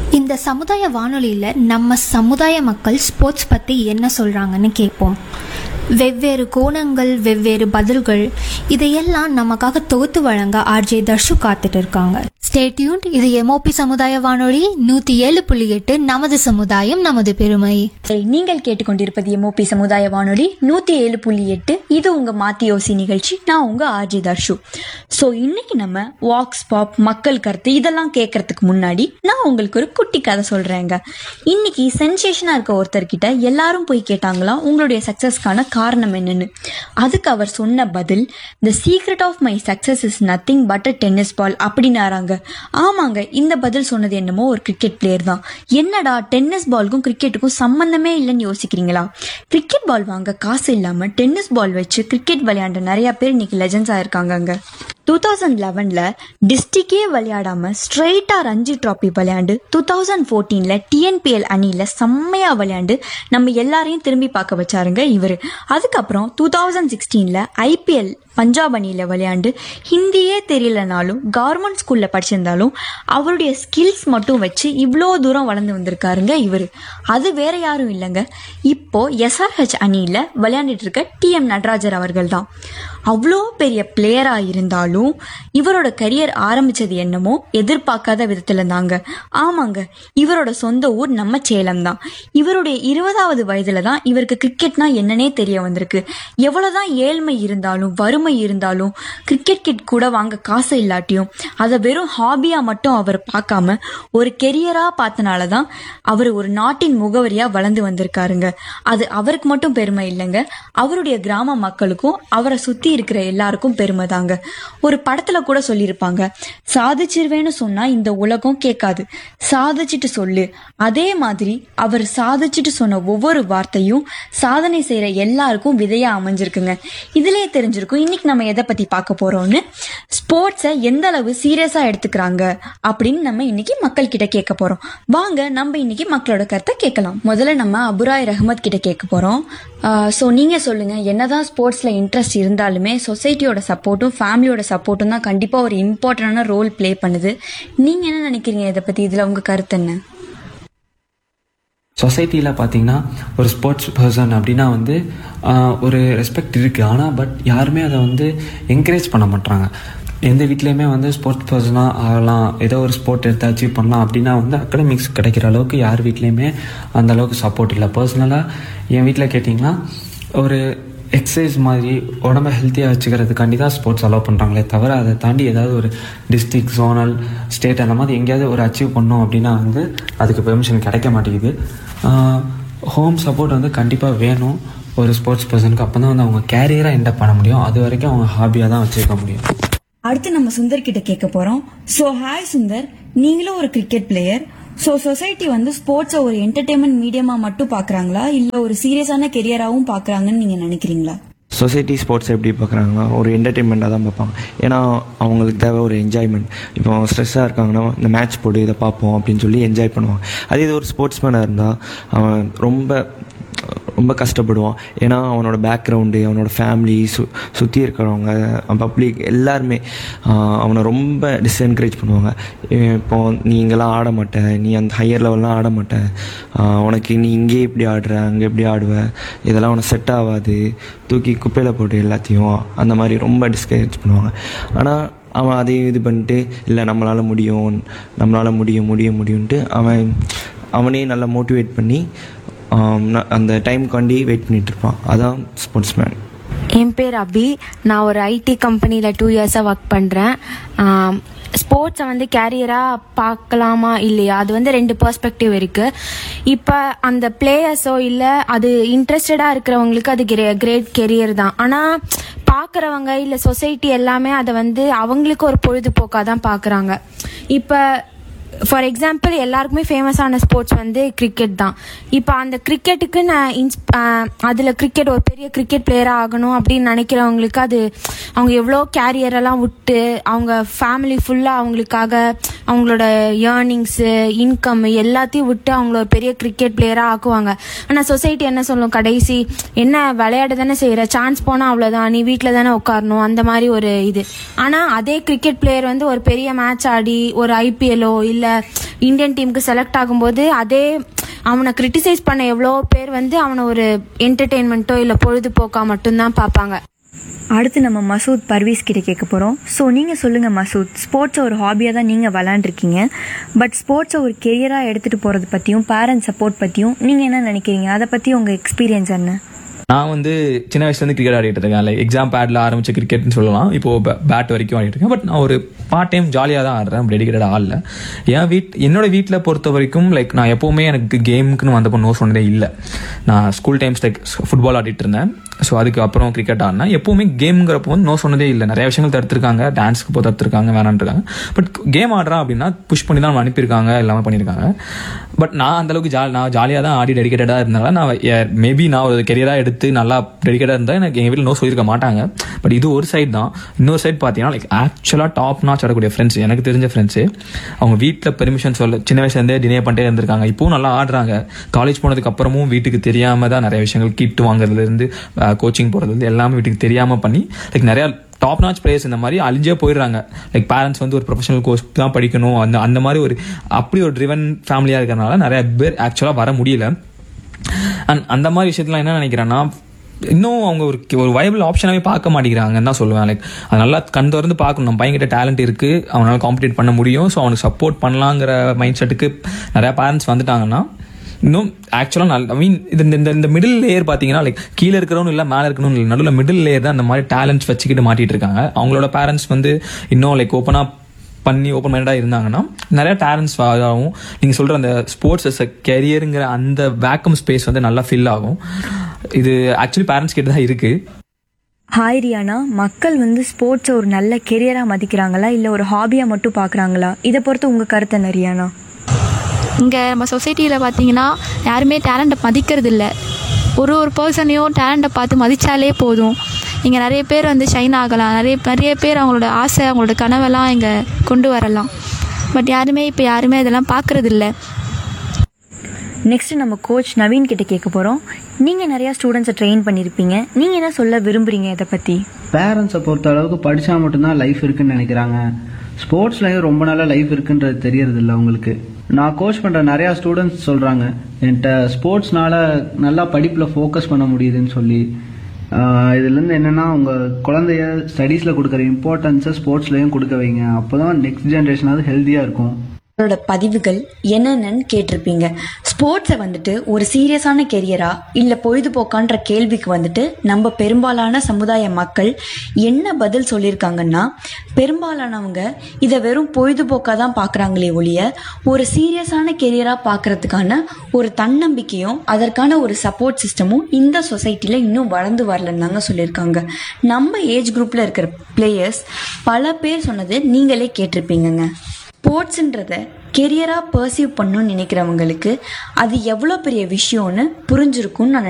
இந்த சமுதாய வானொலியில் நம்ம சமுதாய மக்கள் ஸ்போர்ட்ஸ் பற்றி என்ன சொல்கிறாங்கன்னு கேட்போம். வெவ்வேறு கோணங்கள், வெவ்வேறு பதில்கள், இதையெல்லாம் நமக்காக தொகுத்து வழங்க ஆர்ஜே தர்ஷு காத்துட்டு இருக்காங்க. Stay tuned. இது எம்ஓபி சமுதாய வானொலி 107.8. நமது சமுதாயம் நமது பெருமை. நீங்கள் கேட்டுக்கொண்டிருப்பது எம்ஓபி சமுதாய வானொலி 107.8. இது உங்க மாத்தி யோசி நிகழ்ச்சி. நான் உங்க ஆர்ஜே தர்ஷு. ஸோ இன்னைக்கு நம்ம வாக்ஸ் பாப், மக்கள் கருத்து இதெல்லாம் கேட்கறதுக்கு முன்னாடி நான் உங்களுக்கு ஒரு குட்டி கதை சொல்றேங்க. இன்னைக்கு சென்சேஷனா இருக்க ஒருத்தர்கிட்ட எல்லாரும் போய் கேட்டாங்களாம் உங்களுடைய சக்சஸ்க்கான காரணம் என்னன்னு. அதுக்கு அவர் சொன்ன பதில், தி secret of my success is nothing but a tennis ball அப்படின்னாராங்க. ஆமாங்க, இந்த பதில் சொன்னது என்னமோ ஒரு கிரிக்கெட் பிளேயர் தான். என்னடா டென்னிஸ் பாலுக்கும் கிரிக்கெட்டுக்கும் சம்பந்தமே இல்லைன்னு யோசிக்கிறீங்களா? கிரிக்கெட் பால் வாங்க காசு இல்லாம டென்னிஸ் பால் வச்சு கிரிக்கெட் விளையாண்ட நிறைய பேர் இன்னைக்கு லெஜெண்ட்ஸ் ஆயிருக்காங்க. 2011 டிஸ்ட்ரிக்டே விளையாடாம ஸ்ட்ரெயிட்டா ரஞ்சி டிராபி விளையாண்டு 2014 டிஎன்பிஎல் அணியில செம்மையா விளையாண்டு நம்ம எல்லாரையும் திரும்பி பார்க்க வச்சாருங்க இவரு. அதுக்கப்புறம் 2016 ஐபிஎல் பஞ்சாப் அணியில விளையாண்டு ஹிந்தியே தெரியலனாலும் கவர்மெண்ட் ஸ்கூல்ல படிச்சிருந்தாலும் அவருடைய ஸ்கில்ஸ் மட்டும் வச்சு இவ்வளோ தூரம் வளர்ந்து வந்திருக்காருங்க இவரு. அது வேற யாரும் இல்லைங்க, இப்போ எஸ்ஆர்ஹெச் அணியில விளையாண்டுட்டு இருக்க டிஎம் நடராஜர் அவர்கள் தான். அவ்வளோ பெரிய பிளேயரா இருந்தாலும் இவரோட கரியர் ஆரம்பிச்சது என்னமோ எதிர்பார்க்காத விதத்துல தாங்க. ஆமாங்க, இவரோட சொந்த ஊர் நம்ம சேலம் தான். இவருடைய 20வது வயதுல தான் இவருக்கு கிரிக்கெட்னா என்னன்னே தெரிய வந்திருக்கு. எவ்வளவுதான் ஏழ்மை இருந்தாலும் வறுமை இருந்தாலும் கிரிக்கெட் கிட் கூட வாங்க காசு இல்லாட்டியும் அதை வெறும் ஹாபியா மட்டும் அவர் பார்க்காம ஒரு கெரியரா பார்த்தனாலதான் அவர் ஒரு நாட்டின் முகவரியா வளர்ந்து வந்திருக்காருங்க. அது அவருக்கு மட்டும் பெருமை இல்லைங்க, அவருடைய கிராம மக்களுக்கும் அவரை சுத்தி இருக்கிற எல்லாருக்கும் பெருமை தாங்க. ஒரு படத்துல கூட சொல்லியிருப்பாங்க, சாதிச்சிருவேன்னு சொன்னா இந்த உலகம் கேட்காது, சாதிச்சுட்டு சொல்லு. அதே மாதிரி அவர் சாதிச்சுட்டு சொன்ன ஒவ்வொரு வார்த்தையும் சாதனை செய்யற எல்லாருக்கும் விதையா அமைஞ்சிருக்குங்க. இதுலயே தெரிஞ்சிருக்கும் இன்னைக்கு நம்ம எதை பத்தி பார்க்க போறோம்னு. ஸ்போர்ட்ஸை எந்த அளவு சீரியஸா எடுத்துக்கிறாங்க அப்படின்னு நம்ம இன்னைக்கு மக்கள் கிட்ட கேட்க போறோம். வாங்க நம்ம இன்னைக்கு மக்களோட கருத்தை கேட்கலாம். முதல்ல நம்ம அபுராய் ரஹமத் கிட்ட கேட்க போறோம். ஸோ நீங்க சொல்லுங்க, என்னதான் ஸ்போர்ட்ஸ்ல இன்ட்ரெஸ்ட் இருந்தாலுமே சொசைட்டியோட சப்போர்ட்டும் ஃபேமிலியோட சப்போர்ட்டும் தான் கண்டிப்பா ஒரு இம்பார்ட்டன்டான ரோல் பிளே பண்ணுது. நீங்க என்ன நினைக்கிறீங்க இதை பத்தி? இதுல உங்க கருத்து என்ன? சொசைட்டியில் பார்த்தீங்கன்னா ஒரு ஸ்போர்ட்ஸ் பர்சன் அப்படின்னா வந்து ஒரு ரெஸ்பெக்ட் இருக்குது. ஆனால் பட் யாருமே அதை வந்து என்கரேஜ் பண்ண மாட்டாங்க. எந்த வீட்லேயுமே வந்து ஸ்போர்ட்ஸ் பர்சனாக ஆகலாம், ஏதோ ஒரு ஸ்போர்ட் எடுத்து அச்சீவ் பண்ணலாம் அப்படின்னா வந்து அகாடமிக்ஸ் கிடைக்கிற அளவுக்கு யார் வீட்லேயுமே அந்த அளவுக்கு சப்போர்ட் இல்லை. பர்சனலாக என் வீட்டில் கேட்டிங்கன்னா ஒரு எக்ஸசைஸ் மாதிரி உடம்ப ஹெல்த்தியாக வச்சுக்கிறதுக்காண்டி தான் ஸ்போர்ட்ஸ் அலோவ் பண்ணுறாங்களே தவிர அதை தாண்டி ஏதாவது ஒரு டிஸ்ட்ரிக்ட், ஜோனல், ஸ்டேட் அந்த மாதிரி எங்கேயாவது ஒரு அச்சீவ் பண்ணோம் அப்படின்னா வந்து அதுக்கு பெர்மிஷன் கிடைக்க மாட்டேங்குது. ஹோம் சப்போர்ட் வந்து கண்டிப்பாக வேணும் ஒரு ஸ்போர்ட்ஸ் பர்சனுக்கு. அப்போ தான் வந்து அவங்க கேரியராக என்டப் பண்ண முடியும். அது வரைக்கும் அவங்க ஹாபியாக தான் வச்சுருக்க முடியும். அடுத்து நம்ம சுந்தர் கிட்ட கேட்க போறோம். ஸோ ஹாய் சுந்தர், நீங்களும் ஒரு கிரிக்கெட் பிளேயர். ஸோ சொசைட்டி வந்து ஸ்போர்ட்ஸை ஒரு என்டர்டைன்மெண்ட் மீடியமா மட்டும் பாக்குறாங்களா, இல்ல ஒரு சீரியஸான கெரியராகவும் பாக்குறாங்கன்னு நீங்க நினைக்கிறீங்களா? சொசைட்டி ஸ்போர்ட்ஸ் எப்படி பார்க்குறாங்கன்னா ஒரு என்டர்டெயின்மெண்ட்டாக தான் பார்ப்பாங்க. ஏன்னா அவங்களுக்கு தேவை ஒரு என்ஜாய்மெண்ட். இப்போ ஸ்ட்ரெஸ்ஸாக இருக்காங்கன்னா இந்த மேட்ச் போட்டு இதை பார்ப்போம் அப்படின்னு சொல்லி என்ஜாய் பண்ணுவாங்க. அதே இது ஒரு ஸ்போர்ட்ஸ்மேனாக இருந்தால் அவன் ரொம்ப ரொம்ப கஷ்டப்படுவான். ஏன்னா அவனோட பேக்ரவுண்டு, அவனோட ஃபேமிலி, சுற்றி இருக்கிறவங்க, பப்ளிக் எல்லாருமே அவனை ரொம்ப டிஸ்என்கரேஜ் பண்ணுவாங்க. இப்போ நீ இங்கெல்லாம் ஆட மாட்டேன், நீ அந்த ஹையர் லெவல்லாம் ஆட மாட்டேன், உனக்கு நீ இங்கே இப்படி ஆடுற, அங்கே எப்படி ஆடுவ, இதெல்லாம் உனக்கு செட் ஆகாது, தூக்கி குப்பையில் போட்டு எல்லாத்தையும் அந்த மாதிரி ரொம்ப டிஸ்கரேஜ் பண்ணுவாங்க. ஆனால் அவன் அதையும் இது பண்ணிட்டு இல்லை நம்மளால் முடியும்ன்ட்டு அவனே நல்லா மோட்டிவேட் பண்ணி அந்த டைம்காண்டி வெயிட் பண்ணிட்டு இருப்பான். அதான் ஸ்போர்ட்ஸ்மேன். என் பேர் அபி. நான் ஒரு ஐடி கம்பெனியில் 2 இயர்ஸாக ஒர்க் பண்ணுறேன். ஸ்போர்ட்ஸை வந்து கேரியராக பார்க்கலாமா இல்லையா, அது வந்து 2 பெர்ஸ்பெக்டிவ் இருக்குது. இப்போ அந்த பிளேயர்ஸோ இல்லை அது இன்ட்ரெஸ்டடாக இருக்கிறவங்களுக்கு அது கிரேட் கெரியர் தான். ஆனால் பார்க்குறவங்க இல்லை சொசைட்டி எல்லாமே அதை வந்து அவங்களுக்கு ஒரு பொழுதுபோக்காக தான் பார்க்குறாங்க. இப்போ ஃபார் எக்ஸாம்பிள் எல்லாருக்குமே ஃபேமஸான ஸ்போர்ட்ஸ் வந்து கிரிக்கெட் தான். இப்போ அந்த கிரிக்கெட்டுக்கு நான் அதில் கிரிக்கெட் ஒரு பெரிய கிரிக்கெட் பிளேயராக ஆகணும் அப்படின்னு நினைக்கிறவங்களுக்கு அது அவங்க எவ்வளோ கேரியரெல்லாம் விட்டு அவங்க ஃபேமிலி ஃபுல்லாக அவங்களுக்காக அவங்களோட ஏர்னிங்ஸு, இன்கம் எல்லாத்தையும் விட்டு அவங்கள ஒரு பெரிய கிரிக்கெட் பிளேயராக ஆக்குவாங்க. ஆனால் சொசைட்டி என்ன சொல்லும், கடைசி என்ன விளையாட தானே செய்கிற, சான்ஸ் போனால் அவ்வளோதான், நீ வீட்டில் தானே உட்காரணும், அந்த மாதிரி ஒரு இது. ஆனால் அதே கிரிக்கெட் பிளேயர் வந்து ஒரு பெரிய மேட்ச் ஆடி ஒரு ஐபிஎல்லோ இல்லை இந்தியன் டீமுக்கு செலக்ட் ஆகும்போது அதே அவனை கிரிட்டிசைஸ் பண்ண எவ்வளோ பேர் வந்து அவனை ஒரு என்டர்டெயின்மெண்ட்டோ இல்லை பொழுதுபோக்கா மட்டும்தான் பார்ப்பாங்க. அடுத்து நம்ம மசூத் பர்வீஸ் கிட்ட கேட்க போகிறோம். ஸோ நீங்கள் சொல்லுங்கள் மசூத், ஸ்போர்ட்ஸை ஒரு ஹாபியாக தான் நீங்கள் விளாண்டுருக்கீங்க. பட் ஸ்போர்ட்ஸை ஒரு கெரியராக எடுத்துகிட்டு போகிறது பற்றியும் பேரண்ட்ஸ் சப்போர்ட் பற்றியும் நீங்கள் என்ன நினைக்கிறீங்க? அதை பற்றி உங்கள் எக்ஸ்பீரியன்ஸ் என்ன? நான் வந்து சின்ன வயசுலேருந்து கிரிக்கெட் ஆடிட்டு இருக்கேன். லைக் எக்ஸாம் பேடில் ஆரம்பிச்ச கிரிக்கெட்னு சொல்லலாம். இப்போது பேட் வரைக்கும் ஆடிட்டு இருக்கேன். பட் நான் ஒரு பார்ட் டைம் ஜாலியாக தான் ஆடுறேன், டெடிக்கேட்டடாக ஆடல. என்னோட வீட்டில் பொறுத்த வரைக்கும் லைக் நான் எப்போவுமே எனக்கு கேமுக்குன்னு வந்தப்போ நோ சொன்னதே இல்லை. நான் ஸ்கூல் டைம்ஸ் லைக் ஃபுட்பால் ஆடிட்டு இருந்தேன். ஸோ அதுக்கப்புறம் கிரிக்கெட் ஆடினேன். எப்போவுமே கேமுங்கிறப்போ வந்து நோ சொன்னதே இல்லை. நிறைய விஷயங்கள் தடுத்துருக்காங்க, டான்ஸுக்கு போ தடுத்துருக்காங்க, வேணான்ருக்காங்க. பட் கேம் ஆடுறான் அப்படின்னா புஷ் பண்ணி தான் அனுப்பியிருக்காங்க, எல்லாமே பண்ணியிருக்காங்க. பட் நான் அந்தளவுக்கு நான் ஜாலியாக தான் ஆடி டெடிக்கேட்டடாக இருந்தாலும் நான் மேபி நான் ஒரு கெரியராக எடுத்து நல்லா டெடிக்கேட்டாக இருந்தால் எனக்கு எங்கள் வீட்டில் நோ சொல்லியிருக்க மாட்டாங்க. பட் இது ஒரு சைடு தான். இன்னொரு சைடு பார்த்தீங்கன்னா லைக் ஆக்சுவலாக டாப் நாச் ஆடக்கூடிய ஃப்ரெண்ட்ஸ், எனக்கு தெரிஞ்ச ஃப்ரெண்ட்ஸு, அவங்க வீட்டில் பெர்மிஷன் சின்ன வயசுலேருந்தே டினே பண்ணிட்டே இருந்திருக்காங்க. இப்போவும் நல்லா ஆடுறாங்க. காலேஜ் போனதுக்கு அப்புறமும் வீட்டுக்கு தெரியாமல் தான் நிறைய விஷயங்கள் கிட்டு வாங்குறதுலேருந்து கோச்சிங் போகிறதுலேருந்து எல்லாமே வீட்டுக்கு தெரியாமல் பண்ணி லைக் நிறையா டாப் நாச் பிளேயர்ஸ் இந்த மாதிரி அழிஞ்சே போயிடுறாங்க. லைக் பேரண்ட்ஸ் வந்து ஒரு ப்ரொஃபஷனல் கோர்ஸ் தான் படிக்கணும், அந்த மாதிரி ஒரு அப்படி ஒரு ட்ரிவன் ஃபேமிலியாக இருக்கிறனால நிறைய பேர் ஆக்சுவலாக வர முடியல. அண்ட் அந்த மாதிரி விஷயத்துலாம் என்ன நினைக்கிறேன்னா, இன்னும் அவங்க ஒரு வயபிள் ஆப்ஷனாகவே பார்க்க மாட்டேங்கிறாங்கன்னு தான் சொல்லுவேன். லைக் அது நல்லா கண் திறந்து பார்க்கணும். நம்ம பையன்கிட்ட டேலண்ட் இருக்குது, அவனால் காம்படிட் பண்ண முடியும், ஸோ அவனுக்கு சப்போர்ட் பண்ணலாங்கிற மைண்ட் செட்டுக்கு நிறையா பேரண்ட்ஸ் வந்துட்டாங்கன்னா இன்னும் ஆக்சுவலாக இந்த மிடில் லேயர் பார்த்தீங்கன்னா லைக் கீழே இருக்கிறவனும் இல்லை மேலே இருக்கணும் இல்லை, நடுவில் மிடில் லேயர் தான் இந்த மாதிரி டேலண்ட்ஸ் வச்சுக்கிட்டு மாட்டிட்டு இருக்காங்க. அவங்களோட பேரண்ட்ஸ் வந்து இன்னும் லைக் ஓப்பன் மைண்டடாக இருந்தாங்கன்னா நிறைய டேலண்ட்ஸ் ஆகும். நீங்கள் சொல்கிற அந்த ஸ்போர்ட்ஸ் எஸ் அ கெரியருங்கிற அந்த வேக்கம் ஸ்பேஸ் வந்து நல்லா ஃபில் ஆகும். இது ஆக்சுவலி பேரண்ட்ஸ் கிட்ட தான் இருக்குது. ஹாய் ரியானா, மக்கள் வந்து ஸ்போர்ட்ஸை ஒரு நல்ல கெரியராக மதிக்கிறாங்களா இல்லை ஒரு ஹாபியாக மட்டும் பார்க்குறாங்களா? இதை பொறுத்து உங்கள் கருத்து என்ன ரியானா? இங்கே நம்ம சொசைட்டியில் பார்த்தீங்கன்னா யாருமே டேலண்ட்டை மதிக்கிறது இல்லை. ஒரு பர்சனையும் டேலண்ட்டை பார்த்து மதித்தாலே போதும். இங்கே நிறைய பேர் வந்து ஷைன் ஆகலாம், நிறைய பேர் அவங்களோட ஆசை, அவங்களோட கனவெல்லாம் இங்கே கொண்டு வரலாம். பட் யாருமே இதெல்லாம் பார்க்குறது இல்லை. நெக்ஸ்ட் நம்ம கோச் நவீன் கிட்ட கேட்க போகிறோம். நீங்கள் நிறையா ஸ்டூடெண்ட்ஸை ட்ரெயின் பண்ணியிருப்பீங்க, நீங்கள் என்ன சொல்ல விரும்புகிறீங்க இதை பற்றி? பேரண்ட்ஸை பொறுத்த அளவுக்கு படித்தா மட்டும்தான் லைஃப் இருக்குன்னு நினைக்கிறாங்க. ஸ்போர்ட்ஸ்லையும் ரொம்ப நாளாக லைஃப் இருக்குன்றது தெரியறது இல்லை அவங்களுக்கு. நான் கோச் பண்ணுற நிறையா ஸ்டூடெண்ட்ஸ் சொல்கிறாங்க, என்கிட்ட ஸ்போர்ட்ஸ்னால நல்லா படிப்பில் ஃபோக்கஸ் பண்ண முடியுதுன்னு சொல்லி. இதுலேருந்து என்னென்னா, உங்கள் குழந்தைய ஸ்டடீஸில் கொடுக்குற இம்பார்ட்டன்ஸை ஸ்போர்ட்ஸ்லையும் கொடுக்க வைங்க. அப்போ தான் நெக்ஸ்ட் ஜென்ரேஷனாவது ஹெல்த்தியாக இருக்கும். பதிவுகள் என்னென்னு கேட்டிருப்பீங்க. ஸ்போர்ட்ஸை வந்துட்டு ஒரு சீரியஸான கெரியரா இல்லை பொழுதுபோக்கான்ற கேள்விக்கு வந்துட்டு நம்ம பெரும்பாலான சமுதாய மக்கள் என்ன பதில் சொல்லியிருக்காங்கன்னா, பெரும்பாலானவங்க இதை வெறும் பொழுதுபோக்காக தான் பார்க்குறாங்களே ஒழிய ஒரு சீரியஸான கெரியராக பார்க்கறதுக்கான ஒரு தன்னம்பிக்கையும் அதற்கான ஒரு சப்போர்ட் சிஸ்டமும் இந்த சொசைட்டியில் இன்னும் வளர்ந்து வரலன்னு தாங்க சொல்லியிருக்காங்க. நம்ம ஏஜ் குரூப்பில் இருக்கிற பிளேயர்ஸ் பல பேர் சொன்னது நீங்களே கேட்டிருப்பீங்கங்க. ஸ்போர்ட்ஸுன்றத கெரியராக பர்சீவ் பண்ணணும்னு நினைக்கிறவங்களுக்கு அது எவ்வளோ பெரிய விஷயம்னு புரிஞ்சிருக்கும்னு நான்